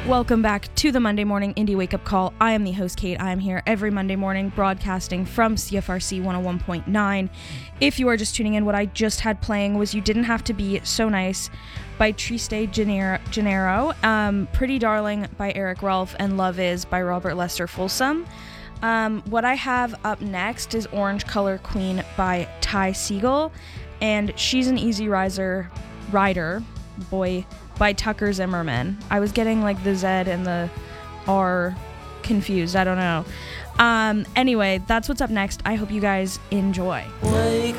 Welcome back to the Monday Morning Indie Wake Up Call. I am the host, Kate. I am here every Monday morning broadcasting from CFRC 101.9. If you are just tuning in, what I just had playing was You Didn't Have to Be So Nice by Triste Gennaro, Pretty Darling by Eric Rolfe, and Love Is by Robert Lester Folsom. What I have up next is Orange Color Queen by Ty Segall, and She's an Easy Rider, by Tucker Zimmerman. I was getting like the Z and the R confused. I don't know. Anyway, that's what's up next. I hope you guys enjoy. Wake